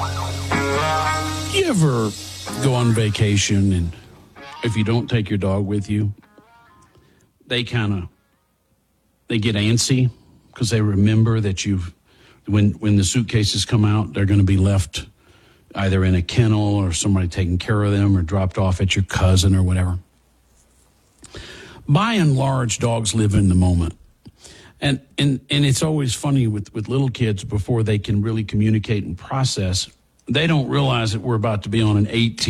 You ever go on vacation and if you don't take your dog with you, they get antsy because they remember that when the suitcases come out, they're going to be left either in a kennel or somebody taking care of them or dropped off at your cousin or whatever. By and large, dogs live in the moment. And it's always funny with little kids before they can really communicate and process. They don't realize that we're about to be on an 18